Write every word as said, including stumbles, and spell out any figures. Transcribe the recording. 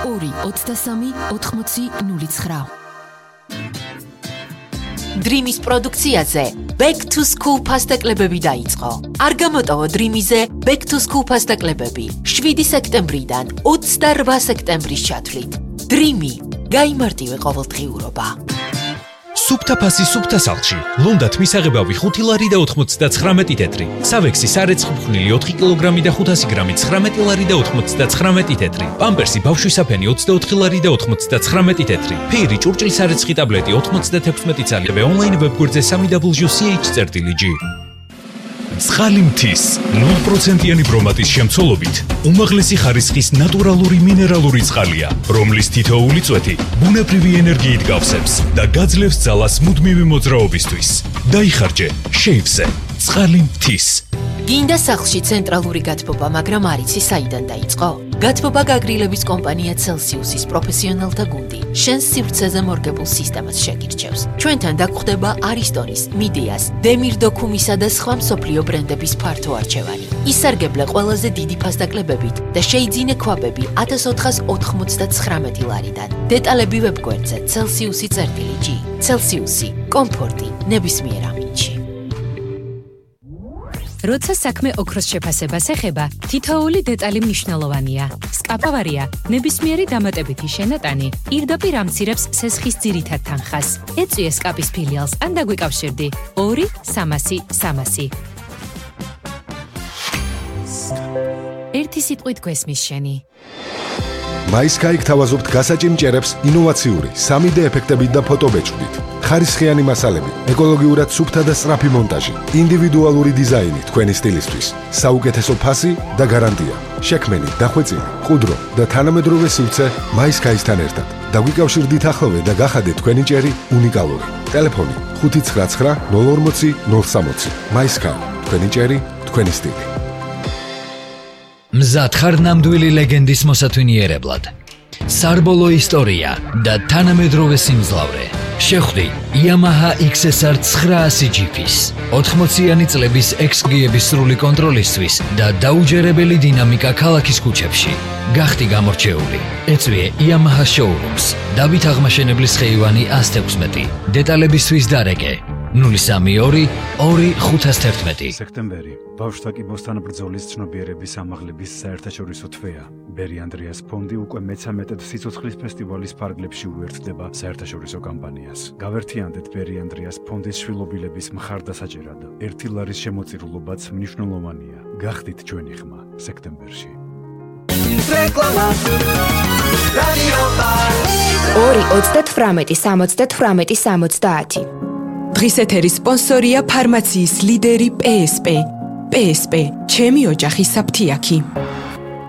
ორი ოცდასამი ოთხმოცი ნული ცხრა. Dream's პროდუქციაზე Back to School ფასტაკლებები დაიწყო. არ გამოტოვო Dream's-ზე Back to School ფასტაკლებები შვიდი სექტემბრიდან ოცდაორმა სექტემბრის ჩათვლით. Dream-ი გაიმარტივე ყოველდღიურობა. Სუფთა ფასი სუფთა სახლში. ლონდათ მისაღებავი ხუთი ლარი და ოთხმოცდაცხრამეტი თეთრი. სავექსი სარეცხ მხვნილი ოთხი კილოგრამი და ხუთასი გრამი ცხრამეტი ლარი და ოცდაცხრამეტი თეთრი. პამპერსი ბავშვისაფენი ოცდაოთხი ლარი და ოცდაცხრამეტი თეთრი. ფეირი ჭურჭლის სარეცხი ტაბლეტი ოთხმოცდათექვსმეტი ცალი. ონლაინ ვებგვერდზე სამი დაბლ იუ სი ეიჩ წერტილი ჯი. წყალი მთის ნულ პროცენტიანი ბრომატის შემცველობით უმაღლესი ხარისხის ნატურალური მინერალური წყალია, რომლის თითოეული წვეთი ბუნებრივი ენერგიით გავსებს და გაძლევს ძალას მუდმივი მოძრაობისთვის. დაიხარჯე შეივზე წყალი მთის. გინდა სახლში ცენტრალური გათბობა, მაგრამ არ იცი საიდან დაიწყო? გათბობა გაგრილების კომპანია Celsius-ის პროფესიონალთა გუნდი შენს სივრცეზე მორგებულ სისტემას შეგირჩევს. ჩვენთან დაგხვდება არისტონის, მიდიას, დემირ დოქუმისა და სხვა მსოფლიო ბრენდების ფართო არჩევანი. ისარგებლე ყველაზე დიდი ფასდაკლებებით და შეიძინე ქვაბები ათას ოთხას ოთხმოცდაცხრამეტი ლარიდან. დეტალები ვებგვერდზე Celsius-ი წერტილი ჯი. Celsius-ი კომფორტი ნებისმიერ ამინდში. როცა საქმე ოქროს შეფასებას ეხება, თითოეული დეტალი მნიშვნელოვანია. სკაფავარია, ნებისმიერი დამატებითი შენატანი, პირდაპირ ამცირებს სესხის ძირითად თანხას. ეწვიე სკაპის ფილიალს ან დაგვიკავშირდი ორი სამასი სამასი. ერთი სიტყვით გვესმის შენი. MySky გთავაზობთ გასაჭიმ ჭერებს ინოვაციური სამი დე ეფექტებით და ფოტობეჭდით. ხარისხიანი მასალები, ეკოლოგიურად სუფთა და სწრაფი მონტაჟი, ინდივიდუალური დიზაინი თქვენი სტილისთვის, საუკეთესო ფასი და გარანტია. შექმენი, დახვეწილი, ყუდრო და თანამედროვე სივრცე MySky-სთან ერთად. დაგვიკავშირდით ახლოვე და გახადეთ თქვენი ჭერი უნიკალური. ტელეფონი ხუთი ცხრა ცხრა ნულ ორმოცი ნულ სამოცი. MySky, თქვენი ჭერი, თქვენი სტილი. მზად ხარ ნამდვილი ლეგენდის მოსათვინიერებლად. სარბოლო ისტორია და თანამედროვე სიმძლავრე. შეხვდი Yamaha X S R ცხრაასი ჯიფის ოთხმოციანი წლების ექსგიების სრული კონტროლისთვის და დაუჯერებელი დინამიკა ქალაქის ქუჩებში. გახდი გამორჩეული. ეწვიე Yamaha Showrooms. დავით აღმაშენებლის ხეივანი ას თექვსმეტი. დეტალებისთვის დარეკე ნული სამი ორი ორი ხუთას თერთმეტი. სექტემბერი ბავშვთა კიბოსთან ბრძოლის ცნობიერების ამაღლების საერთაშორისო თვეა. ბერი ანდრიას ფონდი უკვე მეცამეტედ სიცოცხლის ფესტივალის ფარგლებში უერთდება საერთაშორისო კამპანიას. გავერთიანდეთ ბერი ანდრიას ფონდის შვილობილების მხარდასაჭერად. ერთი ლარის შემოწირულობაც მნიშვნელოვანია. გახდით ჩვენი ხმა სექტემბერში. ორი ოცდათვრამეტი სამოცდათვრამეტი სამოცდაათი. დღის ეთერის სპონსორია ფარმაციის ლიდერი პე ეს პე. პე ეს პე ჩემი ოჯახის საფთიაქი.